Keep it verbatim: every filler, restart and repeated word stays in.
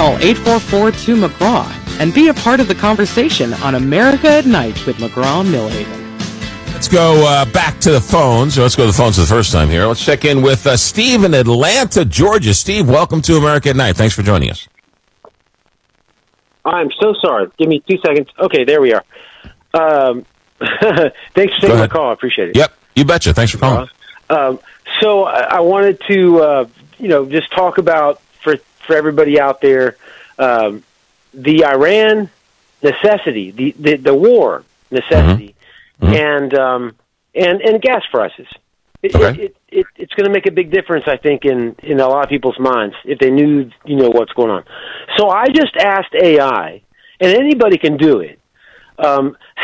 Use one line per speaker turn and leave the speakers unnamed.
Call eight four four, two, McGraw and be a part of the conversation on America at Night with McGraw and Millhaven.
Let's go uh, back to the phones. Let's go to the phones for the first time here. Let's check in with uh, Steve in Atlanta, Georgia. Steve, welcome to America at Night. Thanks for joining us.
I'm so sorry. Give me two seconds. Okay, there we are. Um, thanks for taking the call. I appreciate it.
Yep, you betcha. Thanks for calling.
Uh, um, so I, I wanted to, uh, you know, just talk about for for everybody out there, um, the Iran necessity, the, the, the war necessity, mm-hmm. Mm-hmm. and um, and and gas prices. It,
okay.
it, it, it, it's going to make a big difference, I think, in, in a lot of people's minds if they knew, you know, what's going on. So I just asked A I, and anybody can do it. Um, how